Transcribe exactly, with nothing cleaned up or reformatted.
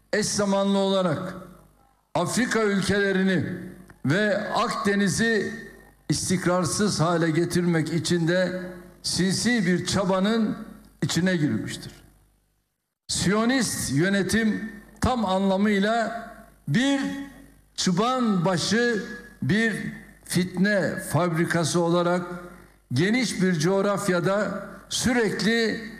eş zamanlı olarak Afrika ülkelerini ve Akdeniz'i istikrarsız hale getirmek için de sinsi bir çabanın içine girmiştir. Siyonist yönetim tam anlamıyla bir çıban başı, bir fitne fabrikası olarak geniş bir coğrafyada sürekli